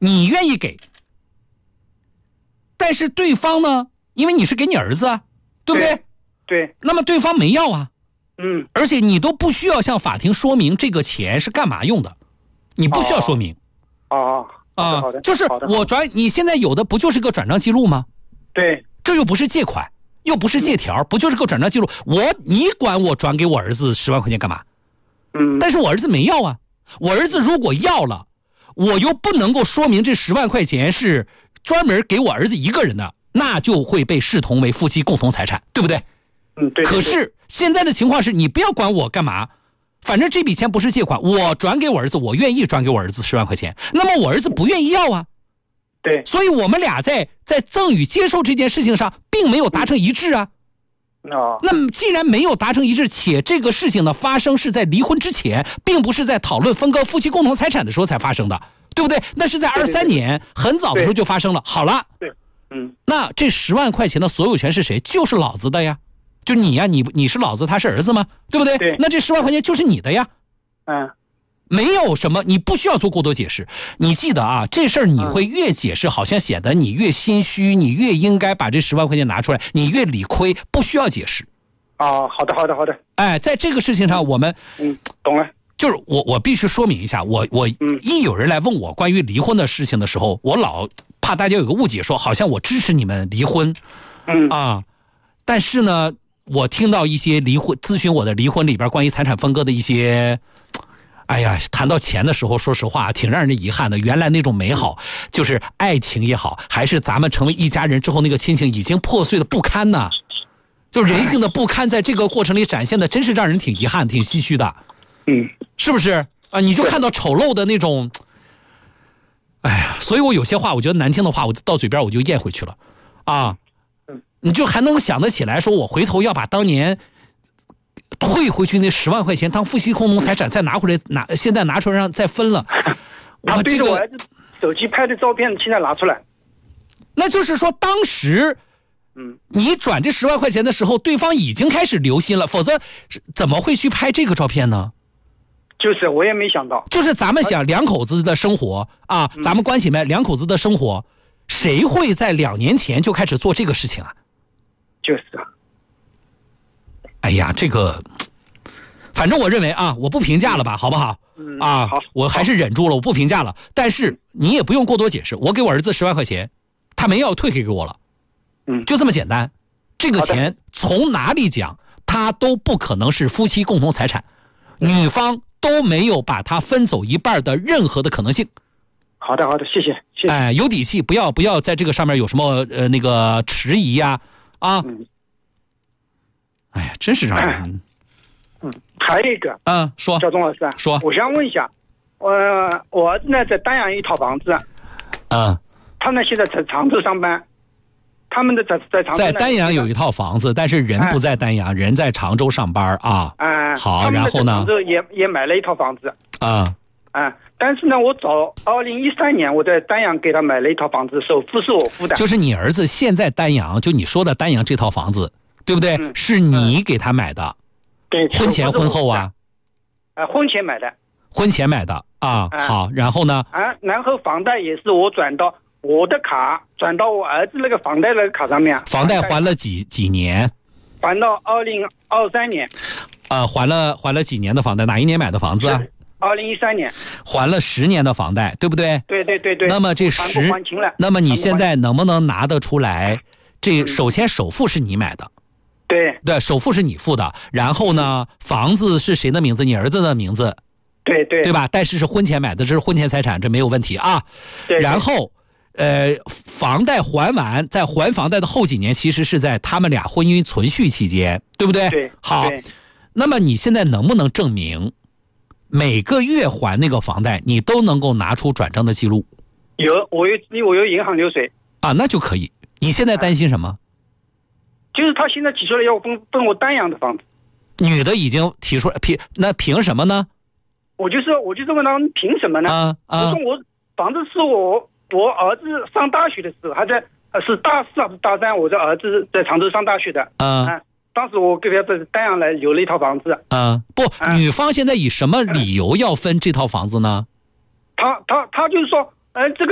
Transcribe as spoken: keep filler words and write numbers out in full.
你愿意给，但是对方呢，因为你是给你儿子啊，对不对？ 对。对， 那么对方没要啊， 嗯， 而且你都不需要向法庭说明这个钱是干嘛用的，你不需要说明。 哦， 啊， 好的， 就是我转，你现在有的不就是个转账记录吗？ 对， 这又不是借款，又不是借条，嗯、不就是个转账记录？我你管我转给我儿子十万块钱干嘛？ 嗯， 但是我儿子没要啊，我儿子如果要了，我又不能够说明这十万块钱是专门给我儿子一个人的，那就会被视同为夫妻共同财产，对不对？ 嗯，对。 可是现在的情况是你不要管我干嘛，反正这笔钱不是借款，我转给我儿子，我愿意转给我儿子十万块钱，那么我儿子不愿意要啊。 对， 所以我们俩在在赠与接受这件事情上并没有达成一致啊。 哦， 那么既然没有达成一致，且这个事情的发生是在离婚之前，并不是在讨论分割夫妻共同财产的时候才发生的，对不对？那是在二三年很早的时候就发生了。好了， 对，嗯， 那这十万块钱的所有权是谁？就是老子的呀，就你呀，你你是老子，他是儿子吗？对不对？ 对， 那这十万块钱就是你的呀。 嗯。 没有什么，你不需要做过多解释。你记得啊，这事儿你会越解释，好像显得你越心虚，你越应该把这十万块钱拿出来，你越理亏，不需要解释。 哦，好的，好的，好的。 哎，在这个事情上，我们嗯，懂了。 就是我，我必须说明一下，我我一有人来问我关于离婚的事情的时候，我老怕大家有个误解，说好像我支持你们离婚， 嗯啊，但是呢，我听到一些离婚咨询我的离婚里边关于财产分割的一些。哎呀，谈到钱的时候，说实话挺让人遗憾的。原来那种美好，就是爱情也好，还是咱们成为一家人之后那个亲情，已经破碎的不堪呐。就人性的不堪，在这个过程里展现的，真是让人挺遗憾、挺唏嘘的。 嗯， 是不是啊？你就看到丑陋的那种，哎呀，所以我有些话，我觉得难听的话，我到嘴边我就咽回去了，啊，你就还能想得起来，说我回头要把当年。退回去那十万块钱当夫妻共同财产，再拿回来拿，现在拿出来让再分了。 他对着我儿子手机拍的照片，现在拿出来。 那就是说，当时， 嗯， 你转这十万块钱的时候，对方已经开始留心了，否则怎么会去拍这个照片呢？ 就是我也没想到。 就是咱们想两口子的生活啊， 嗯、 咱们关起门两口子的生活，谁会在两年前就开始做这个事情啊？ 就是啊。 哎呀，这个，反正我认为啊，我不评价了吧，好不好？ 嗯， 啊， 好， 我还是忍住了，我不评价了。但是你也不用过多解释，我给我儿子十万块钱，他没要退给给我了， 嗯， 就这么简单。这个钱从哪里讲，他都不可能是夫妻共同财产，女方都没有把他分走一半的任何的可能性。 好的，好的，谢谢，谢谢。 哎，有底气，不要不要在这个上面有什么呃那个迟疑呀，啊。 嗯哎呀，真是让人…… 嗯，还有一个， 嗯，说， 小钟老师， 说， 我想问一下，呃，我儿子呢在丹阳一套房子， 嗯， 他呢现在在常州上班，他们的在在常州在丹阳有一套房子，但是人不在丹阳，哎、人在常州上班啊。 啊， 好，然后呢？ 常州也也买了一套房子。 啊啊，但是呢，我早二零一三年我在丹阳给他买了一套房子，首付是我付的。 就是你儿子现在丹阳，就你说的丹阳这套房子。对不对、嗯？是你给他买的， 对， 婚前婚后啊？ 啊，婚前买的。 婚前买的啊，啊好，然后呢？ 啊，然后房贷也是我转到我的卡，转到我儿子那个房贷那个卡上面。 房贷还了几几年？ 还到二零二三年。 呃，还了还了几年的房贷？哪一年买的房子啊？ 二零一三年。 还了十年的房贷，对不对？ 对对对对。 那么这十，那么你现在能不能拿得出来？这首先首付是你买的。 对对，首付是你付的，然后呢，房子是谁的名字？你儿子的名字， 对对， 对吧？但是是婚前买的，这是婚前财产，这没有问题啊。 对。 然后，呃，房贷还完，在还房贷的后几年，其实是在他们俩婚姻存续期间，对不对？ 对。 好，那么你现在能不能证明，每个月还那个房贷，你都能够拿出转账的记录？ 有，我有，我有银行流水啊，那就可以。你现在担心什么？啊就是他现在提出来要分分我丹阳的房子， 女的已经提出来，凭那凭什么呢？ 我就是我就是问他们凭什么呢？ 啊啊！ 我说我房子是我我儿子上大学的时候，还在呃是大四还是大三？我这儿子在常州上大学的。 啊， 啊当时我给他在丹阳来留了一套房子。 啊，不，啊、女方现在以什么理由要分这套房子呢？ 他他他就是说，呃，这个。